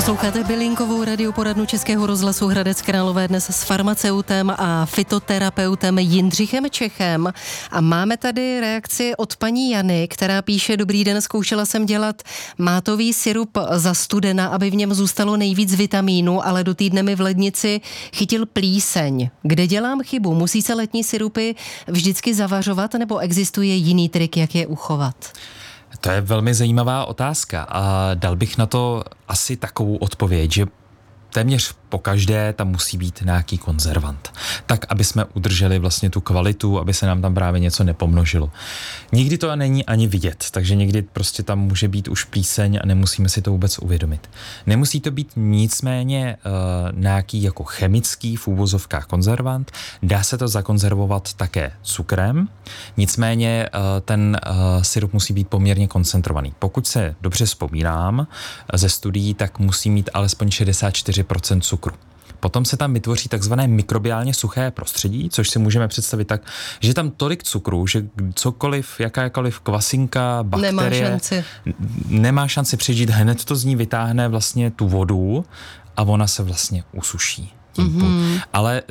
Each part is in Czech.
Posloucháte bylinkovou radioporadnu Českého rozhlasu Hradec Králové dnes s farmaceutem a fytoterapeutem Jindřichem Čechem. A máme tady reakci od paní Jany, která píše: Dobrý den, zkoušela jsem dělat mátový sirup za studena, aby v něm zůstalo nejvíc vitamínu, ale do týdne mi v lednici chytil plíseň. Kde dělám chybu? Musí se letní sirupy vždycky zavařovat, nebo existuje jiný trik, jak je uchovat? To je velmi zajímavá otázka a dal bych na to asi takovou odpověď, že téměř pokaždé tam musí být nějaký konzervant. Tak, aby jsme udrželi vlastně tu kvalitu, aby se nám tam právě něco nepomnožilo. Nikdy to není ani vidět, takže někdy prostě tam může být už plíseň a nemusíme si to vůbec uvědomit. Nemusí to být nicméně nějaký jako chemický v úvozovkách konzervant. Dá se to zakonzervovat také cukrem, nicméně ten sirup musí být poměrně koncentrovaný. Pokud se dobře vzpomínám ze studií, tak musí mít alespoň 64% cukru. Potom se tam vytvoří takzvané mikrobiálně suché prostředí, což si můžeme představit tak, že je tam tolik cukru, že cokoliv, jakákoliv kvasinka, bakterie nemá šanci přežít, hned to z ní vytáhne vlastně tu vodu a ona se vlastně usuší. Ale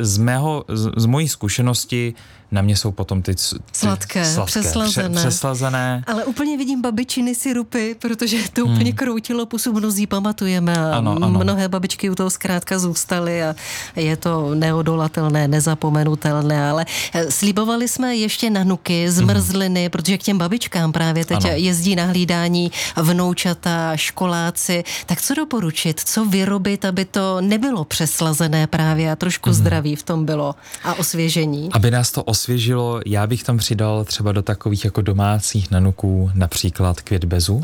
z mojí zkušenosti na mě jsou potom ty sladké, přeslazené. Ale úplně vidím babičiny sirupy, protože to úplně kroutilo pusu, mnozí pamatujeme a ano. Mnohé babičky u toho zkrátka zůstaly a je to neodolatelné, nezapomenutelné, ale slibovali jsme ještě nanuky, zmrzliny, protože k těm babičkám právě teď jezdí na hlídání vnoučata, školáci. Tak co doporučit, co vyrobit, aby to nebylo přeslazené právě a trošku zdraví v tom bylo a osvěžení? Aby nás to osvěžilo, já bych tam přidal třeba do takových jako domácích nanuků například květ bezu.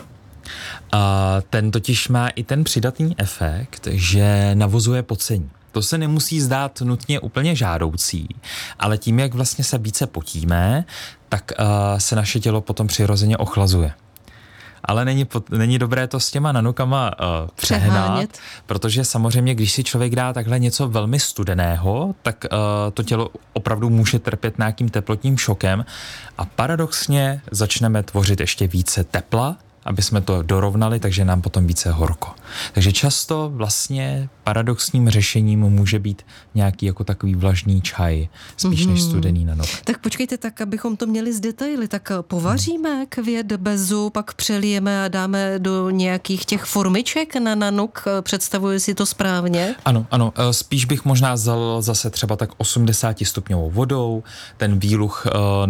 A ten totiž má i ten přidatný efekt, že navozuje pocení. To se nemusí zdát nutně úplně žádoucí, ale tím, jak vlastně se více potíme, tak se naše tělo potom přirozeně ochlazuje. Ale není dobré to s těma nanukama přehnat, protože samozřejmě, když si člověk dá takhle něco velmi studeného, tak to tělo opravdu může trpět nějakým teplotním šokem a paradoxně začneme tvořit ještě více tepla, aby jsme to dorovnali, takže nám potom více horko. Takže často vlastně paradoxním řešením může být nějaký jako takový vlažný čaj, spíš než studený nanuk. Tak počkejte, tak abychom to měli z detaily, tak povaříme květ bezu, pak přelijeme a dáme do nějakých těch formiček na nanuk, představuji si to správně? Ano, spíš bych možná vzal zase třeba tak 80 stupňovou vodou, ten výluch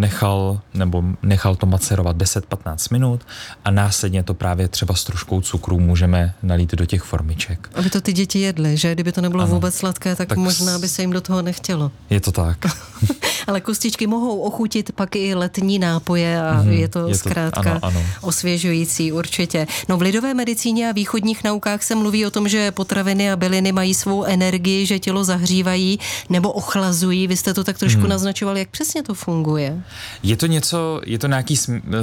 nechal to macerovat 10-15 minut a následně to právě třeba s troškou cukru můžeme nalít do těch formiček. Aby to ty děti jedly, že? Kdyby to nebylo vůbec sladké, tak možná by se jim do toho nechtělo. Je to tak. Ale kostičky mohou ochutit pak i letní nápoje a je to zkrátka osvěžující určitě. No v lidové medicíně a východních naukách se mluví o tom, že potraviny a byliny mají svou energii, že tělo zahřívají nebo ochlazují. Vy jste to tak trošku naznačovali, jak přesně to funguje? Je to nějaký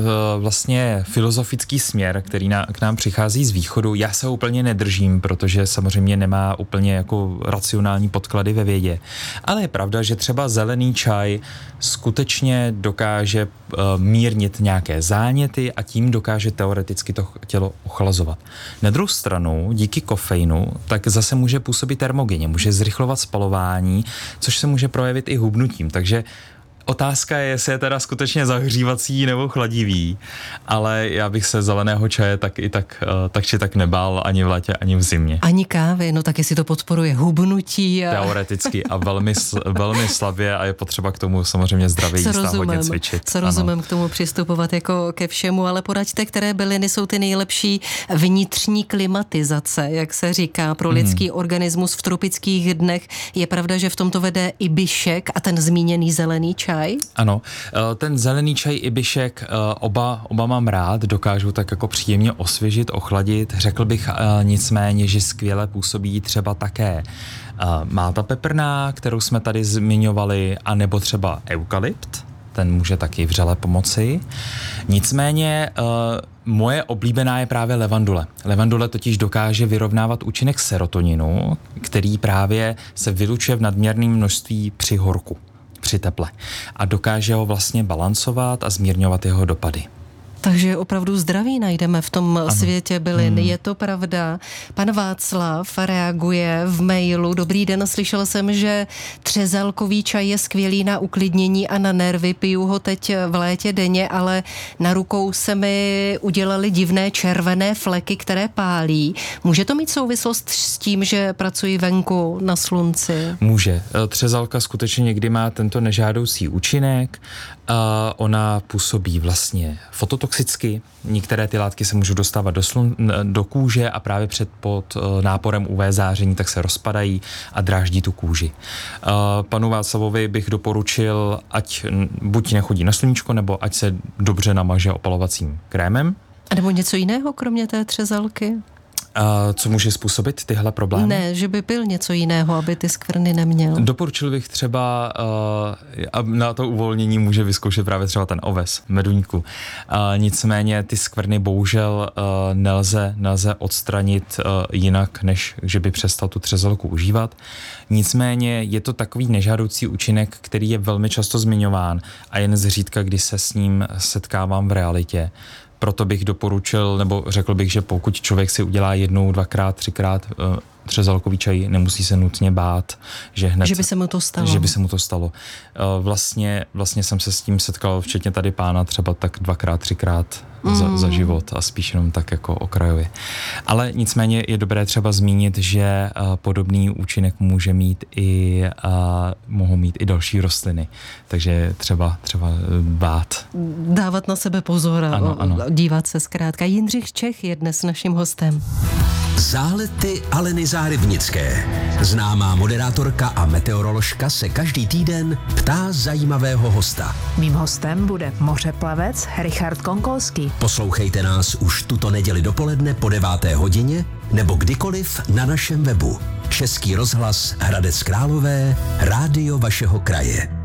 vlastně filozofický směr, který k nám přichází z východu. Já se ho úplně nedržím, protože samozřejmě nemá úplně jako racionální podklady ve vědě. Ale je pravda, že třeba zelený čaj skutečně dokáže mírnit nějaké záněty a tím dokáže teoreticky to tělo ochlazovat. Na druhou stranu, díky kofeinu, tak zase může působit termogenně, může zrychlovat spalování, což se může projevit i hubnutím. Takže otázka je, jestli je teda skutečně zahřívací nebo chladivý, ale já bych se zeleného čaje tak či tak nebál ani v létě, ani v zimě. Ani kávy, no tak jestli to podporuje hubnutí. Teoreticky a velmi slabě a je potřeba k tomu samozřejmě zdravě jíst a hodně cvičit. Co rozumím k tomu přistupovat jako ke všemu, ale poraďte, které byliny jsou ty nejlepší vnitřní klimatizace, jak se říká, pro lidský organismus v tropických dnech. Je pravda, že v tomto vede ibišek a ten zmíněný zelený čaj? Ano, ten zelený čaj ibišek oba mám rád, dokážou tak jako příjemně osvěžit, ochladit. Řekl bych nicméně, že skvěle působí třeba také máta peprná, kterou jsme tady zmiňovali, anebo třeba eukalypt, ten může taky vřele pomoci. Nicméně moje oblíbená je právě levandule. Levandule totiž dokáže vyrovnávat účinek serotoninu, který právě se vylučuje v nadměrném množství při horku, při teple. A dokáže ho vlastně balancovat a zmírňovat jeho dopady. Takže opravdu zdraví najdeme v tom světě bylin. Je to pravda. Pan Václav reaguje v mailu. Dobrý den, slyšel jsem, že třezalkový čaj je skvělý na uklidnění a na nervy. Piju ho teď v létě denně, ale na rukou se mi udělaly divné červené fleky, které pálí. Může to mít souvislost s tím, že pracuji venku na slunci? Může. Třezalka skutečně někdy má tento nežádoucí účinek. Ona působí vlastně fototoxicky. Některé ty látky se můžou dostávat do kůže a právě pod náporem UV záření tak se rozpadají a dráždí tu kůži. Panu Václavovi bych doporučil, ať buď nechodí na sluníčko, nebo ať se dobře namaže opalovacím krémem. A nebo něco jiného, kromě té třezalky? Co může způsobit tyhle problémy? Ne, že by pil něco jiného, aby ty skvrny neměl. Doporučil bych třeba, na to uvolnění může vyzkoušet právě třeba ten oves, meduňku. Nicméně ty skvrny bohužel nelze odstranit jinak, než že by přestal tu třezalku užívat. Nicméně je to takový nežádoucí účinek, který je velmi často zmiňován a jen zřídka, kdy se s ním setkávám v realitě. Proto bych doporučil, nebo řekl bych, že pokud člověk si udělá 1, 2krát, 3krát třezalkový čaj, nemusí se nutně bát, že by se mu to stalo. Vlastně jsem se s tím setkal, včetně tady pána, třeba tak 2krát, 3krát za život a spíš jenom tak jako okrajově. Ale nicméně je dobré třeba zmínit, že podobný účinek mohou mít i další rostliny. Takže třeba dbát. Dávat na sebe pozor a dívat se zkrátka. Jindřich Čech je dnes naším hostem. Zálety Aleny Zárybnické. Známá moderátorka a meteoroložka se každý týden ptá zajímavého hosta. Mým hostem bude mořeplavec Richard Konkolský. Poslouchejte nás už tuto neděli dopoledne po 9. hodině nebo kdykoliv na našem webu. Český rozhlas Hradec Králové, rádio vašeho kraje.